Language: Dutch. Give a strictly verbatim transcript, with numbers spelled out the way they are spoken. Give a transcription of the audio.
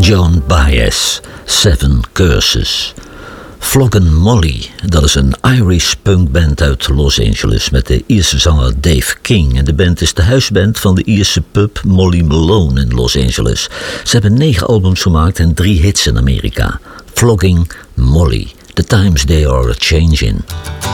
Joan Baez, Seven Curses. Floggin' Molly, dat is een Irish punkband uit Los Angeles met de Ierse zanger Dave King. En de band is de huisband van de Ierse pub Molly Malone in Los Angeles. Ze hebben negen albums gemaakt en drie hits in Amerika. Floggin' Molly, The Times They Are A-Changin'.